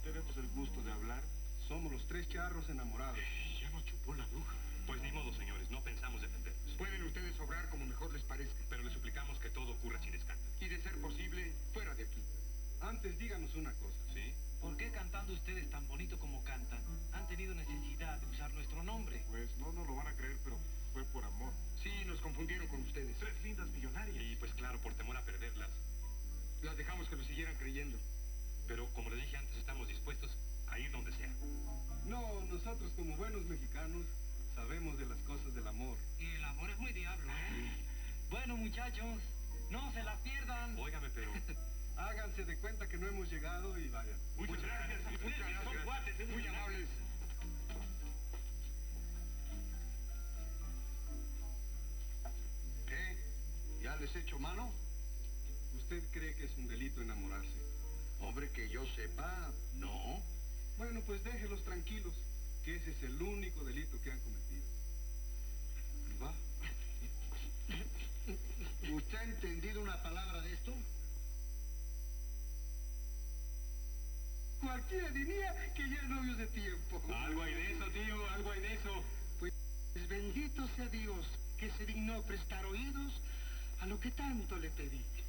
tenemos el gusto de hablar. Somos los tres charros enamorados. Ya nos chupó la bruja. Pues ni modo, señores, no pensamos defendernos. Pueden ustedes obrar como mejor les parezca, Pero les suplicamos que todo ocurra sin escándalo. y de ser posible, fuera de aquí. Antes díganos una cosa. ¿Sí? ¿Por qué cantando ustedes tan bonito como cantan, han tenido necesidad de usar nuestro nombre? Pues no lo van a creer, pero fue por amor. Sí, nos confundieron con ustedes. 3 lindas millonarias. Y pues claro, por temor a perderlas. Las dejamos que nos siguieran creyendo. Pero como les dije antes, estamos dispuestos a ir donde sea. No, nosotros como buenos mexicanos sabemos de las cosas del amor. Y el amor es muy diablo, ¿eh? Bueno, muchachos, no se la pierdan. Óigame, pero... Háganse de cuenta que no hemos llegado y vayan. Muchas gracias. Muchas gracias. Son cuates, Muy amables. ¿Qué? ¿Ya les he hecho mano? ¿Usted cree que es un delito enamorarse? Hombre, que yo sepa, no. Bueno, pues déjelos tranquilos, que ese es el único delito que han cometido. Y va. ¿Usted ha entendido una palabra de esto? Cualquiera diría que ya novios de tiempo. Algo hay de eso, tío, algo hay de eso. Pues bendito sea Dios que se dignó prestar oídos a lo que tanto le pedí.